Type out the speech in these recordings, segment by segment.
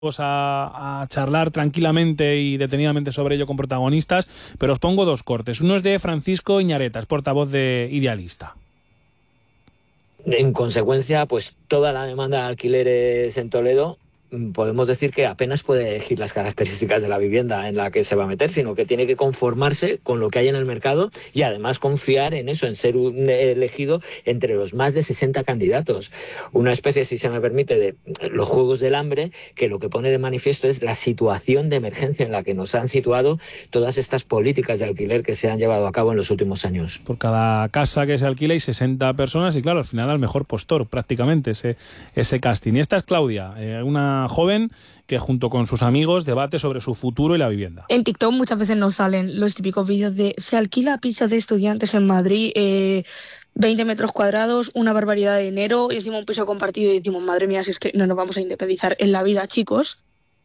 a charlar tranquilamente y detenidamente sobre ello con protagonistas, pero os pongo dos cortes. Uno es de Francisco Iñareta, es portavoz de Idealista. En consecuencia, pues toda la demanda de alquileres en Toledo, podemos decir que apenas puede elegir las características de la vivienda en la que se va a meter, sino que tiene que conformarse con lo que hay en el mercado y además confiar en eso, en ser elegido entre los más de 60 candidatos. Una especie, si se me permite, de los juegos del hambre, que lo que pone de manifiesto es la situación de emergencia en la que nos han situado todas estas políticas de alquiler que se han llevado a cabo en los últimos años. Por cada casa que se alquila hay 60 personas y claro, al final al mejor postor prácticamente ese casting. Y esta es Claudia, una joven que junto con sus amigos debate sobre su futuro y la vivienda. En TikTok muchas veces nos salen los típicos vídeos de se alquila piso de estudiantes en Madrid, 20 metros cuadrados, una barbaridad de dinero y encima un piso compartido y decimos, madre mía, si es que no nos vamos a independizar en la vida, chicos.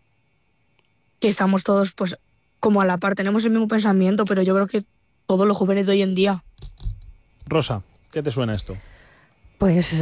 Que estamos todos pues como a la par, tenemos el mismo pensamiento, pero yo creo que todos los jóvenes de hoy en día. Rosa, ¿qué te suena esto? Pues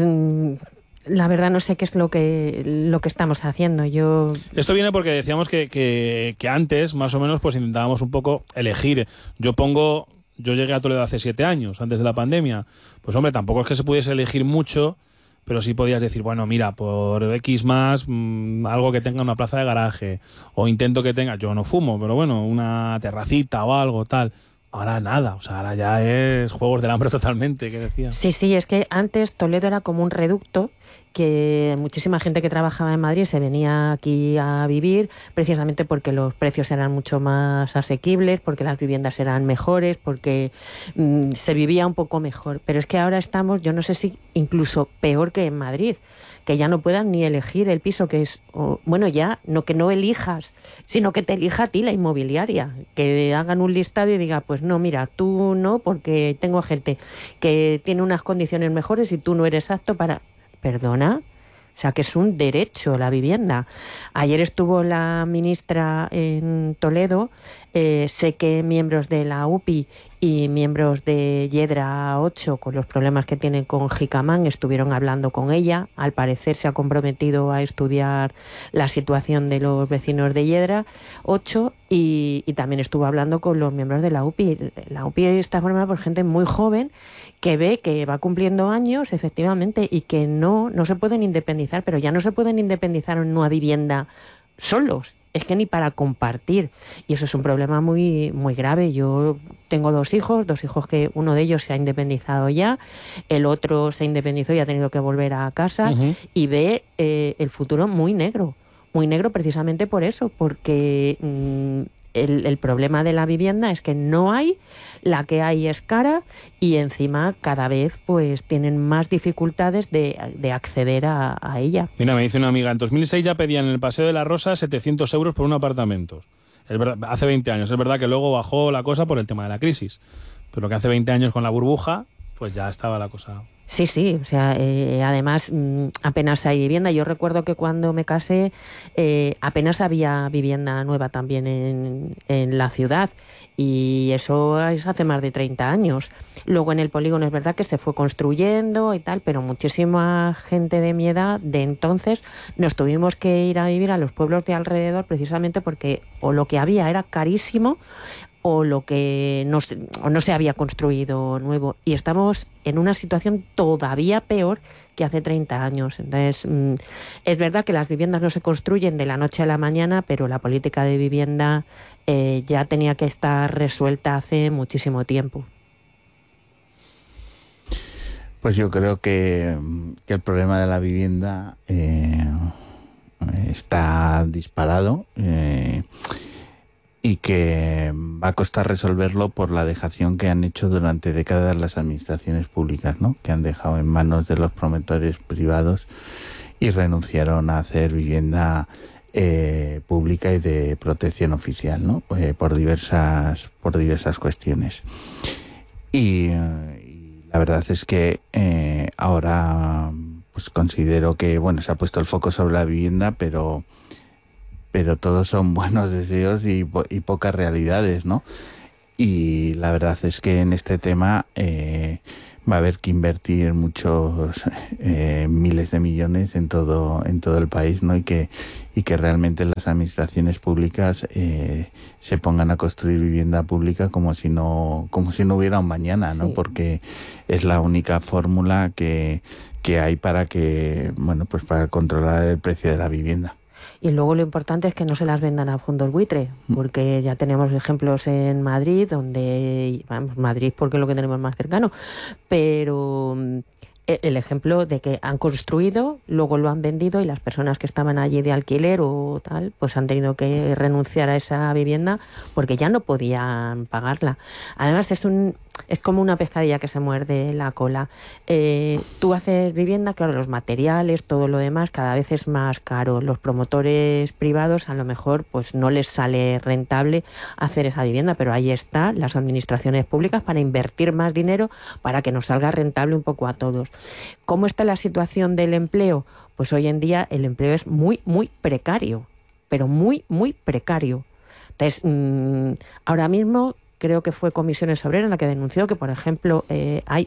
la verdad no sé qué es lo que estamos haciendo. Esto viene porque decíamos que antes, más o menos, pues intentábamos un poco elegir. Yo llegué a Toledo hace 7 años, antes de la pandemia. Pues hombre, tampoco es que se pudiese elegir mucho, pero sí podías decir, bueno, mira, por X más, algo que tenga una plaza de garaje, o intento que tenga, yo no fumo, pero bueno, una terracita o algo, tal. Ahora nada, o sea, ahora ya es juegos del hambre totalmente, ¿qué decía? Sí, es que antes Toledo era como un reducto que muchísima gente que trabajaba en Madrid se venía aquí a vivir precisamente porque los precios eran mucho más asequibles, porque las viviendas eran mejores, porque se vivía un poco mejor. Pero es que ahora estamos, yo no sé si incluso peor que en Madrid, que ya no puedan ni elegir el piso que es, bueno, ya, no que no elijas, sino que te elija a ti la inmobiliaria, que hagan un listado y diga, pues no, mira, tú no, porque tengo gente que tiene unas condiciones mejores y tú no eres apto para... ¿Perdona? O sea, que es un derecho la vivienda. Ayer estuvo la ministra en Toledo, sé que miembros de la UPI y miembros de Yedra 8, con los problemas que tienen con Jicamán, estuvieron hablando con ella. Al parecer se ha comprometido a estudiar la situación de los vecinos de Yedra 8 y también estuvo hablando con los miembros de la UPI. La UPI está formada por gente muy joven que ve que va cumpliendo años, efectivamente, y que no se pueden independizar, pero ya no se pueden independizar en una vivienda solos. Es que ni para compartir. Y eso es un problema muy, muy grave. Yo tengo dos hijos que uno de ellos se ha independizado ya, el otro se independizó y ha tenido que volver a casa, y ve el futuro muy negro precisamente por eso, porque el problema de la vivienda es que no hay, la que hay es cara y encima cada vez pues tienen más dificultades de acceder a ella. Mira, me dice una amiga, en 2006 ya pedían en el Paseo de la Rosa 700 euros por un apartamento. Es verdad, hace 20 años. Es verdad que luego bajó la cosa por el tema de la crisis, pero que hace 20 años con la burbuja, pues ya estaba la cosa... Sí, o sea, además apenas hay vivienda. Yo recuerdo que cuando me casé apenas había vivienda nueva también en la ciudad y eso es hace más de 30 años. Luego en el polígono es verdad que se fue construyendo y tal, pero muchísima gente de mi edad de entonces nos tuvimos que ir a vivir a los pueblos de alrededor precisamente porque o lo que había era carísimo o lo que no se había construido nuevo. Y estamos en una situación todavía peor que hace 30 años. Entonces, es verdad que las viviendas no se construyen de la noche a la mañana, pero la política de vivienda ya tenía que estar resuelta hace muchísimo tiempo. Pues yo creo que el problema de la vivienda está disparado. Y que va a costar resolverlo por la dejación que han hecho durante décadas las administraciones públicas, ¿no? Que han dejado en manos de los promotores privados y renunciaron a hacer vivienda pública y de protección oficial, ¿no? Por diversas cuestiones. Y la verdad es que ahora pues considero que se ha puesto el foco sobre la vivienda, pero todos son buenos deseos y pocas realidades, ¿no? Y la verdad es que en este tema va a haber que invertir muchos miles de millones en todo el país, ¿no? Y que realmente las administraciones públicas se pongan a construir vivienda pública como si no hubiera un mañana, ¿no? Sí. Porque es la única fórmula que hay para para controlar el precio de la vivienda. Y luego lo importante es que no se las vendan a fondos buitre, porque ya tenemos ejemplos en Madrid, Madrid porque es lo que tenemos más cercano, pero el ejemplo de que han construido, luego lo han vendido y las personas que estaban allí de alquiler o tal, pues han tenido que renunciar a esa vivienda porque ya no podían pagarla. Además es como una pescadilla que se muerde la cola. Tú haces vivienda, claro, los materiales, todo lo demás cada vez es más caro. Los promotores privados a lo mejor pues no les sale rentable hacer esa vivienda, pero ahí están las administraciones públicas para invertir más dinero para que nos salga rentable un poco a todos. ¿Cómo está la situación del empleo? Pues hoy en día el empleo es muy, muy precario, pero muy, muy precario. Entonces, ahora mismo creo que fue Comisiones Obreras la que denunció que, por ejemplo, hay,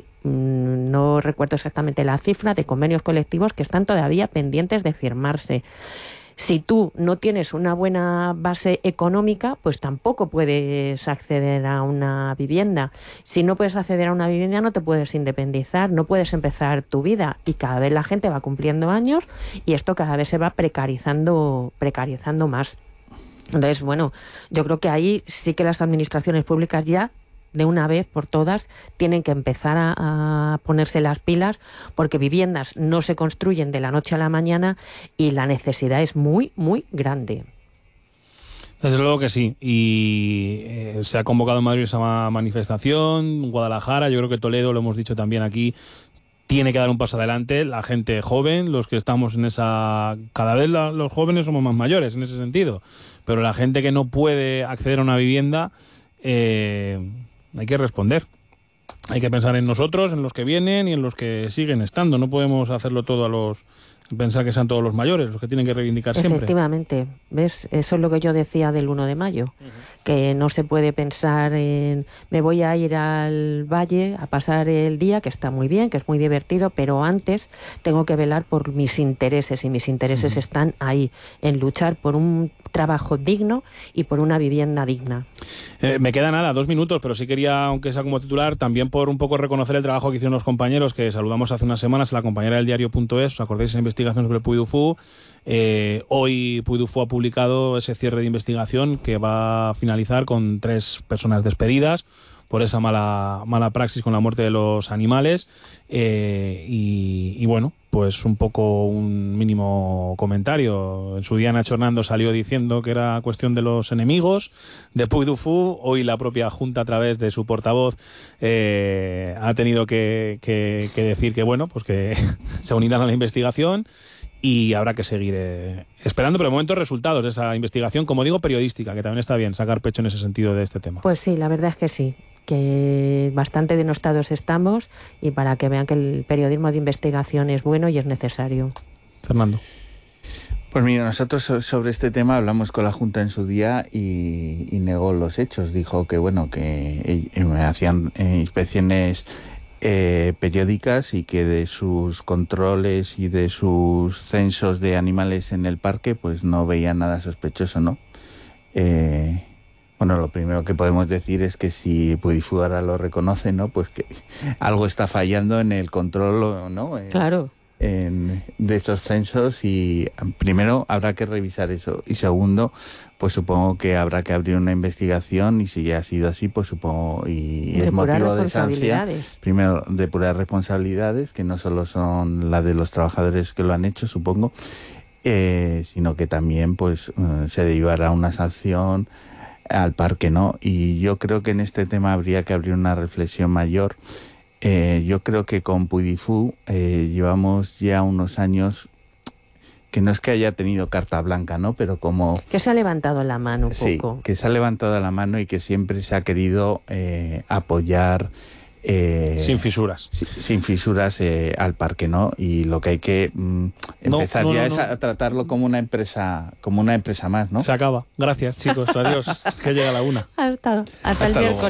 no recuerdo exactamente la cifra, de convenios colectivos que están todavía pendientes de firmarse. Si tú no tienes una buena base económica, pues tampoco puedes acceder a una vivienda. Si no puedes acceder a una vivienda, no te puedes independizar, no puedes empezar tu vida. Y cada vez la gente va cumpliendo años y esto cada vez se va precarizando más. Entonces, bueno, yo creo que ahí sí que las administraciones públicas ya, de una vez por todas, tienen que empezar a ponerse las pilas, porque viviendas no se construyen de la noche a la mañana y la necesidad es muy, muy grande. Desde luego que sí, y se ha convocado en Madrid esa manifestación, Guadalajara, yo creo que Toledo, lo hemos dicho también aquí, tiene que dar un paso adelante. La gente joven, los que estamos en esa... Cada vez los jóvenes somos más mayores en ese sentido, pero la gente que no puede acceder a una vivienda, hay que responder. Hay que pensar en nosotros, en los que vienen y en los que siguen estando. No podemos hacerlo todo pensar que sean todos los mayores los que tienen que reivindicar siempre. Efectivamente, ¿ves? Eso es lo que yo decía del 1 de mayo, que no se puede pensar en me voy a ir al valle a pasar el día, que está muy bien, que es muy divertido, pero antes tengo que velar por mis intereses, y mis intereses están ahí, en luchar por un trabajo digno y por una vivienda digna. Me queda nada, 2 minutos, pero sí quería, aunque sea como titular, también por un poco reconocer el trabajo que hicieron los compañeros, que saludamos hace unas semanas a la compañera del diario.es, ¿os acordáis de esa investigación sobre Puy du Fou? Hoy Puy du Fou ha publicado ese cierre de investigación que va a finalizar con 3 personas despedidas por esa mala praxis con la muerte de los animales, y bueno, pues un poco un mínimo comentario. En su día Nacho Hernando salió diciendo que era cuestión de los enemigos de Puy du Fou. Hoy la propia Junta, a través de su portavoz, ha tenido que decir que bueno, pues que se unirán a la investigación y habrá que seguir esperando, pero de momento, resultados de esa investigación, como digo, periodística, que también está bien sacar pecho en ese sentido de este tema. Pues sí, la verdad es que sí, que bastante denostados estamos, y para que vean que el periodismo de investigación es bueno y es necesario. Fernando. Pues mira, nosotros sobre este tema hablamos con la Junta en su día y negó los hechos. Dijo que bueno, que hacían inspecciones periódicas y que de sus controles y de sus censos de animales en el parque pues no veían nada sospechoso, ¿no? Bueno, lo primero que podemos decir es que si Puy du Fou ahora lo reconoce, ¿no? Pues que algo está fallando en el control, ¿no? Claro. De estos censos, y primero habrá que revisar eso, y segundo, pues supongo que habrá que abrir una investigación, y si ya ha sido así, pues supongo, y es motivo de sanción, primero depurar responsabilidades, que no solo son la de los trabajadores que lo han hecho, supongo, sino que también pues se derivará una sanción al parque, ¿no? Y yo creo que en este tema habría que abrir una reflexión mayor. Yo creo que con Puy du Fou llevamos ya unos años que no es que haya tenido carta blanca, ¿no? Pero como... que se ha levantado la mano un poco. Sí, que se ha levantado la mano y que siempre se ha querido apoyar... sin fisuras. Sin fisuras al parque, ¿no? Y lo que hay que empezar es a tratarlo como una empresa más, ¿no? Se acaba. Gracias, chicos. Adiós. Que llega la 1. Hasta el miércoles.